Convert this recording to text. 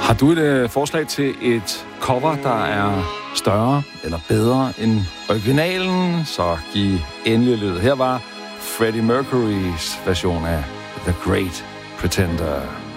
Har du et forslag til et cover, der er større eller bedre end originalen, så giv endelig lyd. Her var Freddie Mercurys version af The Great Pretender.